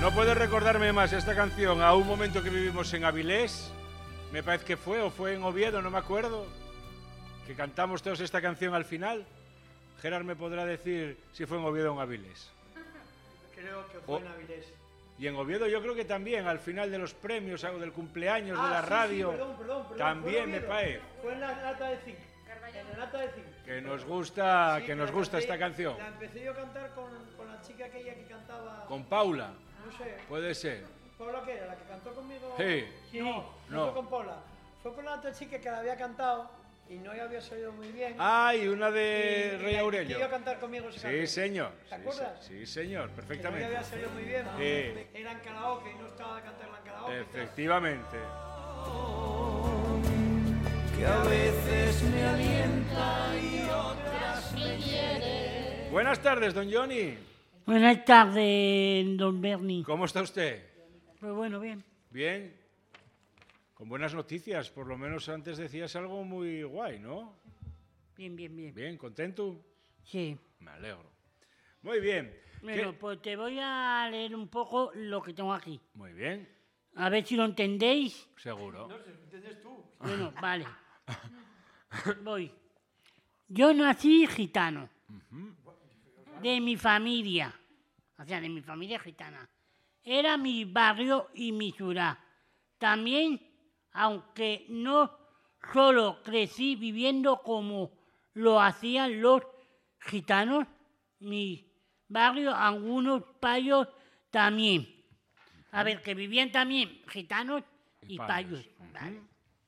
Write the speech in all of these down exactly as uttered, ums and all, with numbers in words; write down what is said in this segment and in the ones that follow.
¿No puedes recordarme más esta canción a un momento que vivimos en Avilés? Me parece que fue, o fue en Oviedo, no me acuerdo. Que cantamos todos esta canción al final. Gerard me podrá decir si fue en Oviedo o en Avilés. Creo que fue o, en Avilés. Y en Oviedo yo creo que también, al final de los premios, o del cumpleaños ah, de la sí, radio. Sí, perdón, perdón, perdón, también me parece. Fue en la lata de zinc. En la lata de zinc. Que nos gusta, sí, que nos gusta canté, esta canción. La empecé yo a cantar con, con la chica aquella que cantaba. Con Paula. No sé. Puede ser. ¿Paula qué era? ¿La que cantó conmigo? Sí. sí. No, no, no fue con Paula. Fue con la otra chica que la había cantado y no había salido muy bien. Ah, y una de y, Rey y Aurelio. Iba a cantar conmigo. Sí, canción. señor. ¿Te sí, acuerdas? Sí, señor, perfectamente. Que no había salido muy bien. Sí. Era en karaoke y no estaba de cantarla en karaoke. Efectivamente. Que a veces me alienta y otras me hiere. Buenas tardes, don Johnny. Buenas tardes, don Bernie. ¿Cómo está usted? Pues bueno, bien. Bien. Con buenas noticias, por lo menos antes decías algo muy guay, ¿no? Bien, bien, bien. Bien, ¿contento? Sí. Me alegro. Muy bien. Bueno, ¿Qué? pues te voy a leer un poco lo que tengo aquí. Muy bien. A ver si lo entendéis. Seguro. No, si lo entiendes tú. Bueno, vale. Voy. Yo nací gitano. Uh-huh. De mi familia. O sea, de mi familia gitana. Era mi barrio y mi ciudad. También, aunque no solo crecí viviendo como lo hacían los gitanos, mi barrio, algunos payos también. A ver, que vivían también gitanos y, y payos. payos. Uh-huh. Vale.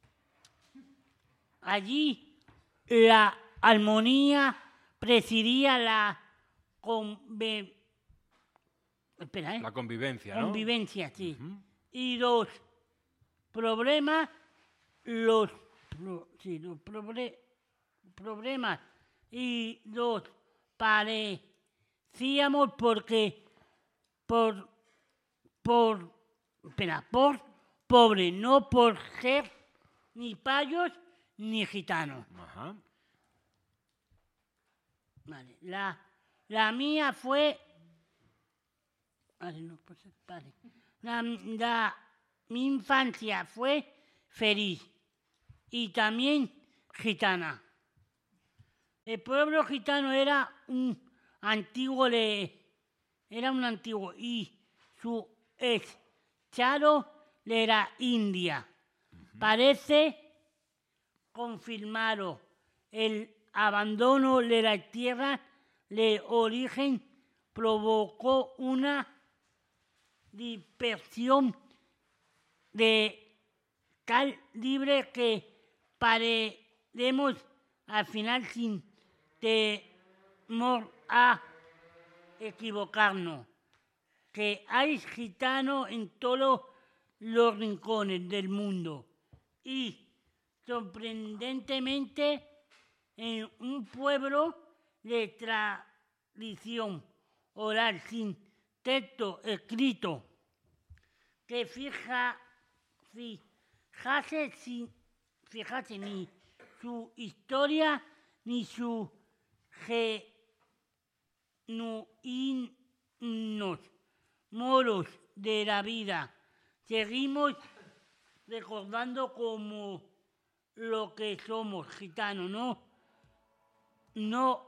Allí la armonía presidía la conve... Espera, ¿eh? La convivencia, ¿no? Convivencia, sí. Uh-huh. Y los problemas, los, pro, sí, los proble, problemas y los parecíamos porque por, por, espera, por pobre, no por ser ni payos ni gitanos. Ajá. Vale, la, la mía fue... Vale, no, pues, vale. La, la, mi infancia fue feliz y también gitana. El pueblo gitano era un antiguo, le, era un antiguo y su estado era India. Uh-huh. Parece confirmado el abandono de la tierra de origen provocó una dispersión de tal libre que parecemos al final sin temor a equivocarnos, que hay gitanos en todos los rincones del mundo y sorprendentemente en un pueblo de tradición oral sin texto escrito que fija, fijase, sin, fijase ni su historia ni su genuinos modos de la vida. Seguimos recordando como lo que somos gitanos, ¿no? No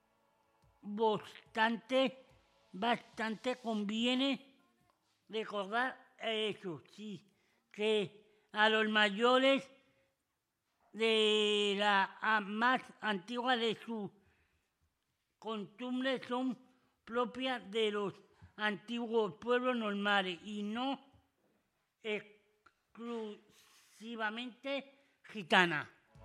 obstante, bastante conviene recordar eso, sí, que a los mayores de la más antigua de sus costumbres son propias de los antiguos pueblos normales y no exclusivamente gitanas.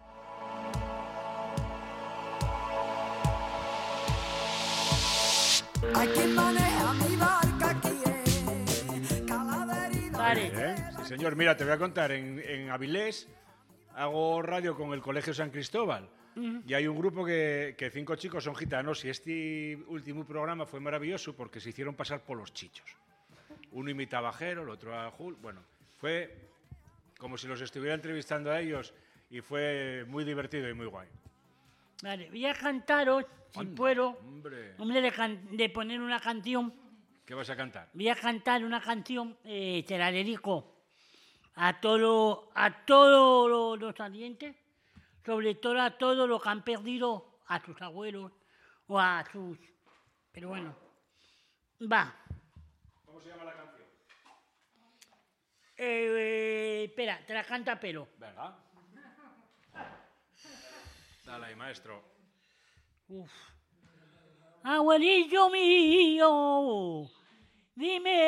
Hay quien maneja mi barca aquí en Calaverino. Vale. ¿Eh? Sí, señor. Mira, te voy a contar. En, en Avilés hago radio con el Colegio San Cristóbal. Uh-huh. Y hay un grupo que, que cinco chicos son gitanos y este último programa fue maravilloso porque se hicieron pasar por los chichos. Uno imitaba a Jero, el otro a Jul. Bueno, fue como si los estuviera entrevistando a ellos y fue muy divertido y muy guay. Vale, voy a cantaros, si Anda, puedo, hombre. hombre, de, can- de poner una canción ¿Qué vas a cantar? Voy a cantar una canción, eh, te la dedico a todo, a todos los salientes, sobre todo a todos los que han perdido a sus abuelos o a sus... Pero bueno, va. ¿Cómo se llama la canción? Eh, eh, espera, te la canta pero. Venga. Dale ahí, maestro. Uf. Abuelillo mío, dime